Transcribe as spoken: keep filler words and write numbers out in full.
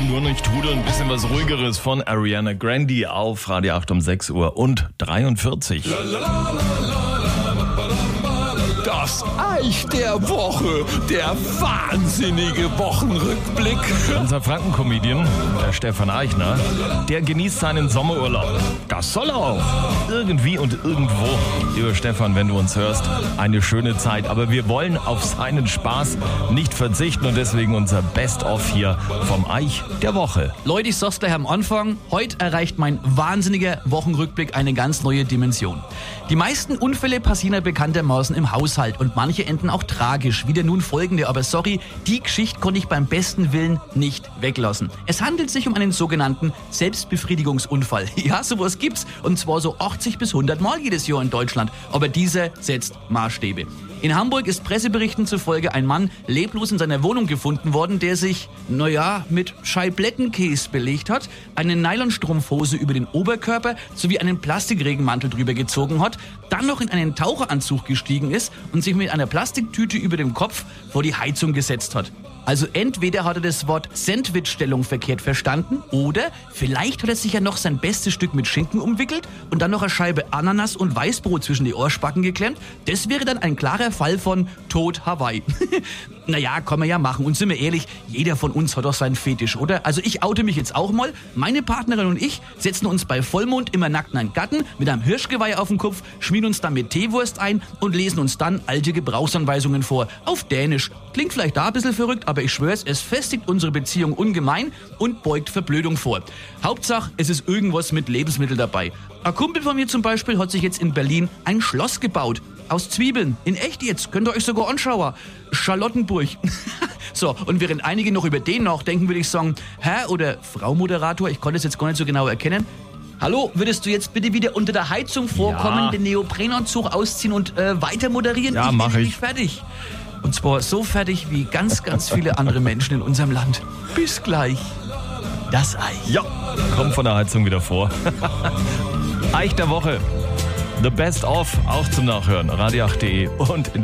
nur nicht Trude, ein bisschen was Ruhigeres von Ariana Grande auf Radio acht um sechs Uhr und dreiundvierzig. Das Eich der Woche, der wahnsinnige Wochenrückblick. Unser Franken-Comedian, der Stefan Eichner, der genießt seinen Sommerurlaub. Das soll er auch. Irgendwie und irgendwo. Lieber Stefan, wenn du uns hörst, eine schöne Zeit. Aber wir wollen auf seinen Spaß nicht verzichten und deswegen unser Best-of hier vom Eich der Woche. Leute, ich sag's gleich am Anfang. Heute erreicht mein wahnsinniger Wochenrückblick eine ganz neue Dimension. Die meisten Unfälle passieren ja bekanntermaßen im Haushalt und manche enden auch tragisch, wie der nun folgende. Aber sorry, die Geschichte konnte ich beim besten Willen nicht weglassen. Es handelt sich um einen sogenannten Selbstbefriedigungsunfall. Ja, sowas gibt's und zwar so achtzig bis hundert Mal jedes Jahr in Deutschland. Aber dieser setzt Maßstäbe. In Hamburg ist Presseberichten zufolge ein Mann leblos in seiner Wohnung gefunden worden, der sich, naja, mit Scheiblettenkäse belegt hat, eine Nylonstrumpfhose über den Oberkörper sowie einen Plastikregenmantel drüber gezogen hat, dann noch in einen Taucheranzug gestiegen ist und sich mit einer Plastiktüte über dem Kopf vor die Heizung gesetzt hat. Also entweder hat er das Wort Sandwichstellung verkehrt verstanden oder vielleicht hat er sich ja noch sein bestes Stück mit Schinken umwickelt und dann noch eine Scheibe Ananas und Weißbrot zwischen die Ohrspacken geklemmt. Das wäre dann ein klarer Fall von Tod Hawaii. Naja, kann man ja machen. Und sind wir ehrlich, jeder von uns hat doch seinen Fetisch, oder? Also ich oute mich jetzt auch mal. Meine Partnerin und ich setzen uns bei Vollmond immer nackt in einen Garten mit einem Hirschgeweih auf dem Kopf, schmieren uns dann mit Teewurst ein und lesen uns dann alte Gebrauchsanweisungen vor. Auf Dänisch. Klingt vielleicht da ein bisschen verrückt, aber ich schwör's, es festigt unsere Beziehung ungemein und beugt Verblödung vor. Hauptsache, es ist irgendwas mit Lebensmittel dabei. Ein Kumpel von mir zum Beispiel hat sich jetzt in Berlin ein Schloss gebaut. Aus Zwiebeln. In echt jetzt. Könnt ihr euch sogar anschauen. Charlottenburg. So, und während einige noch über den nachdenken, würde ich sagen, Herr oder Frau Moderator, ich konnte es jetzt gar nicht so genau erkennen. Hallo, würdest du jetzt bitte wieder unter der Heizung vorkommen, Ja. den Neoprenanzug ausziehen und äh, weiter moderieren? Ja, ich mach bin ich. nicht fertig. Und zwar so fertig wie ganz, ganz viele andere Menschen in unserem Land. Bis gleich. Das Eich. Ja, kommt von der Heizung wieder vor. Eich der Woche. The Best of, auch zum Nachhören. radio acht punkt de und in der